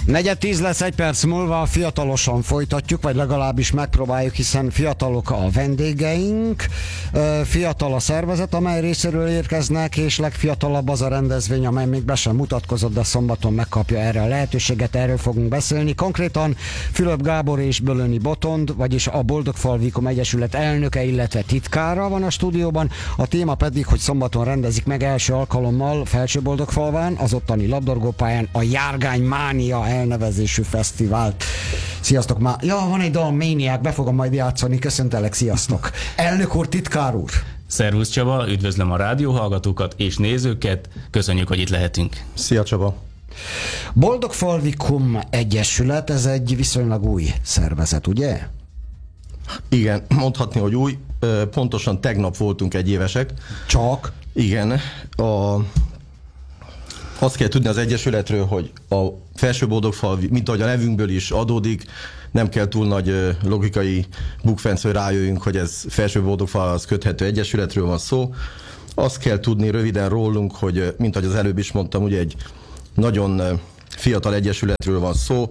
4:10 lesz, 1 perc múlva, fiatalosan folytatjuk, vagy legalábbis megpróbáljuk, hiszen fiatalok a vendégeink, fiatal a szervezet, amely részéről érkeznek, és legfiatalabb az a rendezvény, amely még be sem mutatkozott, de szombaton megkapja erre a lehetőséget, erről fogunk beszélni. Konkrétan Fülöp Gábor és Bölöni Botond, vagyis a Boldogfalvikom Egyesület elnöke, illetve titkára van a stúdióban. A téma pedig, hogy szombaton rendezik meg első alkalommal Felsőboldogfalván, az ottani labdarúgópályán a Járgány Mánia elnevezésű fesztivált. Sziasztok már! Ja, van egy dal, Maniac, be fogom majd játszani, köszöntelek, sziasztok! Elnök úr, titkár úr! Szervusz Csaba, üdvözlöm a rádióhallgatókat és nézőket, köszönjük, hogy itt lehetünk. Szia Csaba! Boldogfalvikum Egyesület, ez egy viszonylag új szervezet, ugye? Igen, mondhatni, hogy új. Pontosan tegnap voltunk egyévesek. Csak? Igen. Azt kell tudni az Egyesületről, hogy a Felsőboldogfalvi, mint ahogy a nevünkből is adódik, nem kell túl nagy logikai bukfenc, hogy rájöjjünk, hogy ez Felsőboldogfalvhoz köthető egyesületről van szó. Azt kell tudni röviden rólunk, hogy, mint ahogy az előbb is mondtam, ugye egy nagyon fiatal egyesületről van szó.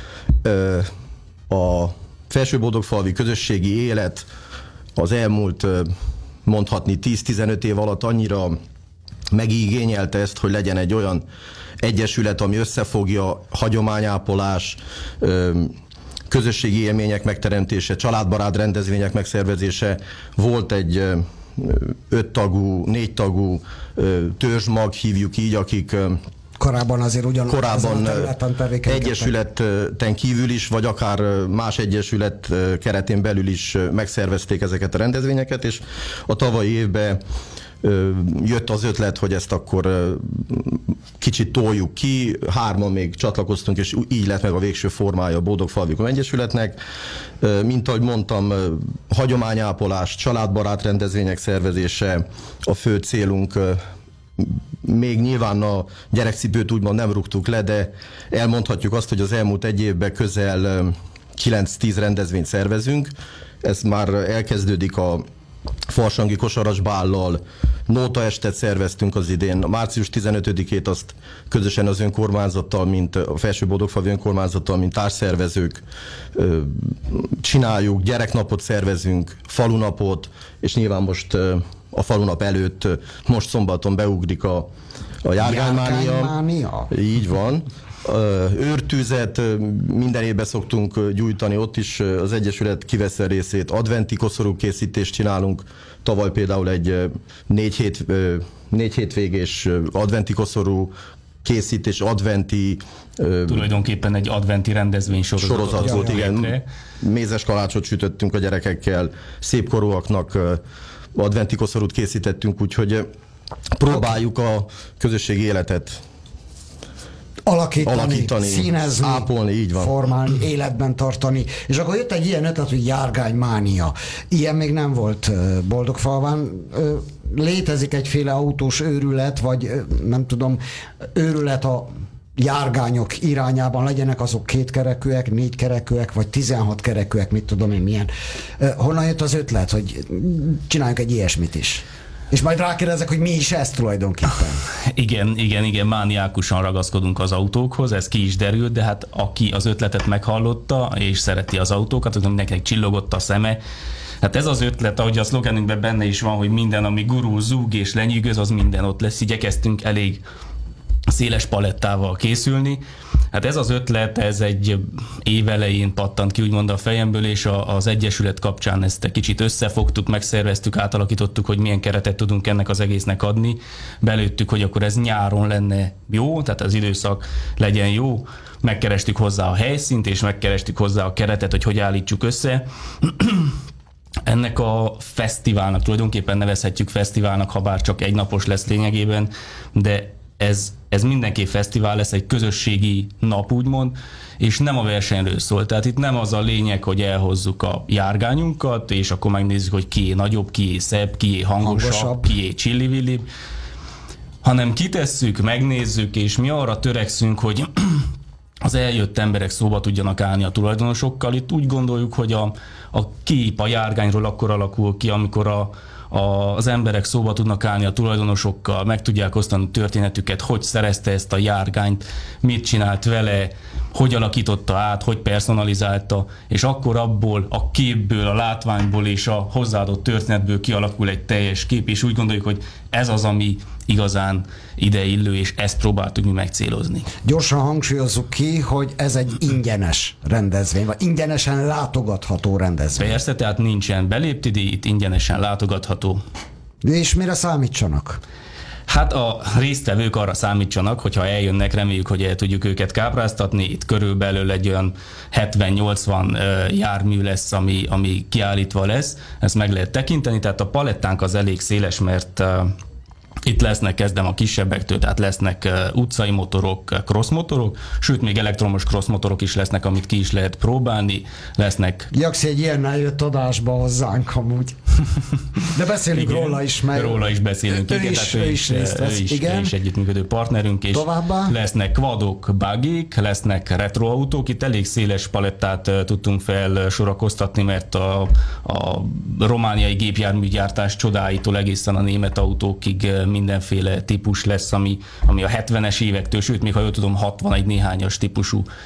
A Felsőboldogfalvi közösségi élet az elmúlt, mondhatni 10-15 év alatt annyira megigényelte ezt, hogy legyen egy olyan egyesület, ami összefogja hagyományápolás, közösségi élmények megteremtése, családbarát rendezvények megszervezése. Volt egy 5 tagú, 4 tagú törzsmag, hívjuk így, akik korábban azért korábban egyesületen kívül is, vagy akár más egyesület keretén belül is megszervezték ezeket a rendezvényeket, és a tavalyi évben jött az ötlet, hogy ezt akkor kicsit toljuk ki, 3-an még csatlakoztunk, és így lett meg a végső formája a Boldogfalvikum Egyesületnek. Mint ahogy mondtam, hagyományápolás, családbarát rendezvények szervezése a fő célunk. Még nyilván a gyerekcipőt úgymond nem rúgtuk le, de elmondhatjuk azt, hogy az elmúlt egy évben közel 9-10 rendezvényt szervezünk. Ez már elkezdődik a farsangi kosaras bállal, nótaestet szerveztünk az idén, március 15-ét azt közösen az önkormányzattal, mint a Felsőboldogfalvi önkormányzattal, mint társszervezők csináljuk, gyereknapot szervezünk, falunapot, és nyilván most a falunap előtt most szombaton beugrik a Járgánymánia. Így van. Őrtűzet minden évben szoktunk gyújtani, ott is az Egyesület kivesz részét, adventi koszorú készítést csinálunk, tavaly például egy 4 hétvégés adventi koszorú készítés, adventi... Tulajdonképpen egy adventi rendezvény sorozat volt, igen. Mézes kalácsot sütöttünk a gyerekekkel, szépkorúaknak adventi koszorút készítettünk, úgyhogy próbáljuk a közösségi életet alakítani, színezni, ápolni, így van. Formálni, életben tartani. És akkor jött egy ilyen ötlet, hogy Járgánymánia. Ilyen még nem volt Boldogfalván. Létezik egyféle autós őrület, vagy nem tudom, őrület a járgányok irányában, legyenek azok 2 kerekűek, 4 kerekűek, vagy 16 kerekűek, mit tudom én milyen. Honnan jött az ötlet, hogy csináljunk egy ilyesmit is? És majd rákérdezek, hogy mi is ez tulajdonképpen. Igen, mániákusan ragaszkodunk az autókhoz, ez ki is derült, de hát aki az ötletet meghallotta, és szereti az autókat, tudom, mindenkinek csillogott a szeme. Hát ez az ötlet, ahogy a szlogenünkben benne is van, hogy minden, ami gurul, zúg és lenyűgöz, az minden ott lesz. Igyekeztünk elég széles palettával készülni. Hát ez az ötlet, ez egy év elején pattant ki, úgymond a fejemből, és az Egyesület kapcsán ezt egy kicsit összefogtuk, megszerveztük, átalakítottuk, hogy milyen keretet tudunk ennek az egésznek adni. Belőttük, hogy akkor ez nyáron lenne jó, tehát az időszak legyen jó. Megkerestük hozzá a helyszínt, és megkerestük hozzá a keretet, hogy állítsuk össze. Ennek a fesztiválnak, tulajdonképpen nevezhetjük fesztiválnak, ha bár csak egynapos lesz lényegében, de ez mindenképp fesztivál lesz, egy közösségi nap úgymond, és nem a versenyről szól. Tehát itt nem az a lényeg, hogy elhozzuk a járgányunkat, és akkor megnézzük, hogy kié nagyobb, kié szebb, kié hangosabb, kié csillivillibb, hanem kitesszük, megnézzük, és mi arra törekszünk, hogy az eljött emberek szóba tudjanak állni a tulajdonosokkal. Itt úgy gondoljuk, hogy a kép a járgányról akkor alakul ki, amikor az emberek szóba tudnak állni a tulajdonosokkal, meg tudják osztani a történetüket, hogy szerezte ezt a járgányt, mit csinált vele, hogy alakította át, hogy personalizálta, és akkor abból a képből, a látványból és a hozzáadott történetből kialakul egy teljes kép, és úgy gondoljuk, hogy ez az, ami igazán ideillő, és ezt próbáltuk mi megcélozni. Gyorsan hangsúlyozzuk ki, hogy ez egy ingyenes rendezvény, vagy ingyenesen látogatható rendezvény. Persze, tehát nincsen beléptidíj, itt ingyenesen látogatható. És mire számítsanak? Hát a résztvevők arra számítsanak, hogyha eljönnek, reméljük, hogy el tudjuk őket kápráztatni. Itt körülbelül egy olyan 70-80 jármű lesz, ami kiállítva lesz. Ezt meg lehet tekinteni, tehát a palettánk az elég széles, mert itt lesznek, kezdem a kisebbektől, tehát lesznek utcai motorok, crossmotorok, sőt még elektromos crossmotorok is lesznek, amit ki is lehet próbálni, lesznek... Jaxi egy ilyennel jött adásba hozzánk amúgy. De beszélünk róla is, mert... Róla is beszélünk. Ő is együttműködő partnerünk, és továbbá? Lesznek quadok, buggyk, lesznek retroautók, itt elég széles palettát tudtunk felsorakoztatni, mert a romániai gépjárműgyártás csodáitól egészen a német autókig mindenféle típus lesz, ami a 70-es évektől, sőt még ha jól tudom 61 néhányas típusú